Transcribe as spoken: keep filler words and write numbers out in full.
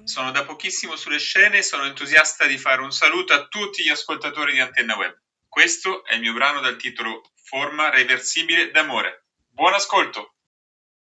Sono da pochissimo sulle scene e sono entusiasta di fare un saluto a tutti gli ascoltatori di Antenna Web. Questo è il mio brano dal titolo Forma reversibile d'amore. Buon ascolto!